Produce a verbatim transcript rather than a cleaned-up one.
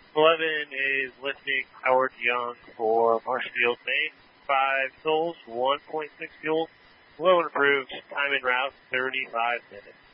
eleven is lifting Howard Young for Marshfield, Maine. Five souls, one point six fuel. Low and approved. Time en route, thirty-five minutes.